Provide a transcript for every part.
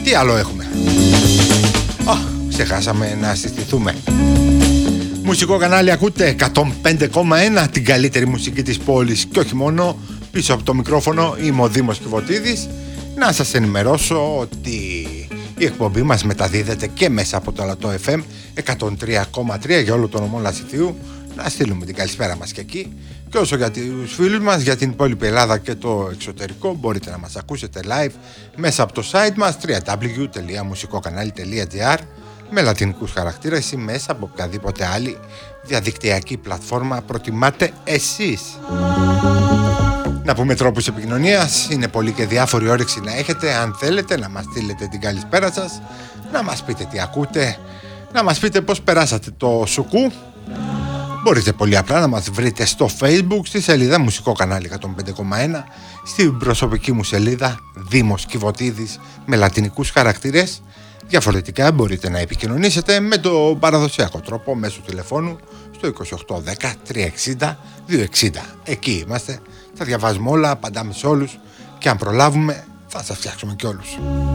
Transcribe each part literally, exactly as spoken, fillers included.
Τι άλλο έχουμε? Α, ξεχάσαμε να συστηθούμε. Μουσικό κανάλι ακούτε εκατόν πέντε κόμμα ένα, την καλύτερη μουσική της πόλης και όχι μόνο. Πίσω από το μικρόφωνο είμαι ο Δήμος Κιβωτίδης. Να σας ενημερώσω ότι η εκπομπή μας μεταδίδεται και μέσα από το Αλατό εφ εμ εκατόν τρία κόμμα τρία για όλο τον νομό Λασιθιού. Να στείλουμε την καλησπέρα μας και εκεί. Και όσο για τους φίλους μας, για την υπόλοιπη Ελλάδα και το εξωτερικό, μπορείτε να μας ακούσετε live μέσα από το site μας double-u double-u double-u τελεία μουσικοκανάλι τελεία τζι άρ με λατινικούς χαρακτήρες ή μέσα από οποιαδήποτε άλλη διαδικτυακή πλατφόρμα προτιμάτε εσείς. Να πούμε τρόπους επικοινωνίας, είναι πολύ και διάφορη όρεξη να έχετε. Αν θέλετε να μας στείλετε την καλησπέρα σας, να μας πείτε τι ακούτε, να μας πείτε πώς περάσατε το σουκού. Μπορείτε πολύ απλά να μας βρείτε στο Facebook, στη σελίδα Μουσικό Κανάλι εκατόν πέντε κόμμα ένα, στην προσωπική μου σελίδα Δήμος Κιβωτίδης με λατινικούς χαρακτήρες. Διαφορετικά μπορείτε να επικοινωνήσετε με το παραδοσιακό τρόπο μέσω τηλεφώνου στο είκοσι οκτώ δέκα τριακόσια εξήντα διακόσια εξήντα. Εκεί είμαστε, θα διαβάζουμε όλα, απαντάμε σε όλους και αν προλάβουμε θα σας φτιάξουμε και όλους.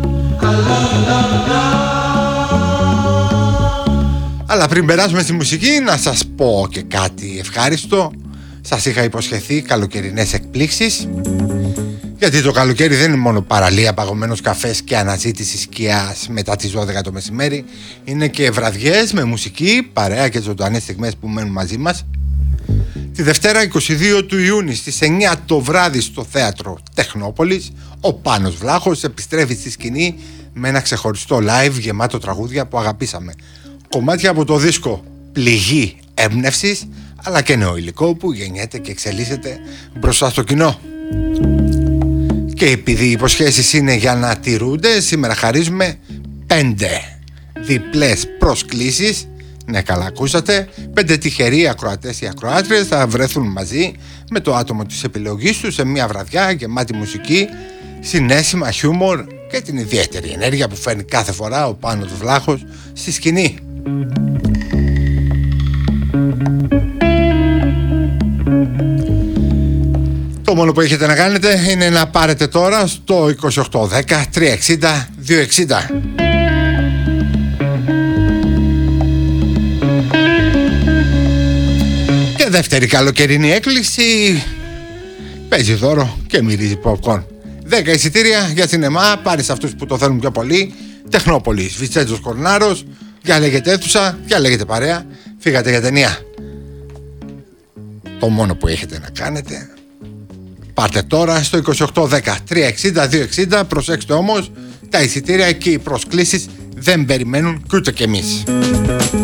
Αλλά πριν περάσουμε στη μουσική, να σας πω και κάτι ευχάριστο. Σας είχα υποσχεθεί καλοκαιρινές εκπλήξεις. Γιατί το καλοκαίρι δεν είναι μόνο παραλία, παγωμένος καφές και αναζήτηση σκιάς μετά τις δώδεκα το μεσημέρι. Είναι και βραδιές με μουσική, παρέα και ζωντανές στιγμές που μένουν μαζί μας. Τη Δευτέρα είκοσι δύο του Ιούνιου στις εννιά το βράδυ στο θέατρο Τεχνόπολης, ο Πάνος Βλάχος επιστρέφει στη σκηνή με ένα ξεχωριστό live γεμάτο τραγούδια που αγαπήσαμε. Κομμάτια από το δίσκο Πληγή Έμπνευσης, αλλά και νέο υλικό που γεννιέται και εξελίσσεται μπροστά στο κοινό. Και επειδή οι υποσχέσεις είναι για να τηρούνται, σήμερα χαρίζουμε πέντε διπλές προσκλήσεις. Ναι, καλά ακούσατε. Πέντε τυχεροί ακροατές ή ακροάτριες θα βρεθούν μαζί με το άτομο της επιλογής τους σε μια βραδιά γεμάτη μουσική, συναίσθημα, χιούμορ και την ιδιαίτερη ενέργεια που φέρνει κάθε φορά ο Πάνος Βλάχος στη σκηνή. Το μόνο που έχετε να κάνετε είναι να πάρετε τώρα στο είκοσι οκτώ δέκα τριακόσια εξήντα διακόσια εξήντα. Και δεύτερη καλοκαιρινή έκπληξη, παίζει δώρο και μυρίζει popcorn. δέκα εισιτήρια για σινεμά, πάρεις αυτούς που το θέλουν πιο πολύ. Τεχνόπολης, Βιτσέντζος Κορνάρος, διαλέγετε αίθουσα, διαλέγετε παρέα, φύγατε για ταινία. Το μόνο που έχετε να κάνετε, πάρτε τώρα στο είκοσι οκτώ δέκα τριακόσια εξήντα διακόσια εξήντα. Προσέξτε όμως, τα εισιτήρια και οι προσκλήσεις δεν περιμένουν κι ούτε κι εμείς.